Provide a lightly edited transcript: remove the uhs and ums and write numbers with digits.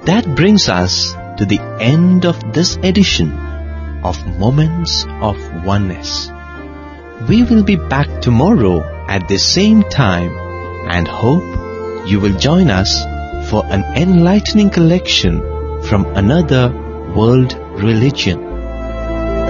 That brings us to the end of this edition of Moments of Oneness. We will be back tomorrow at the same time and hope you will join us for an enlightening collection from another world religion.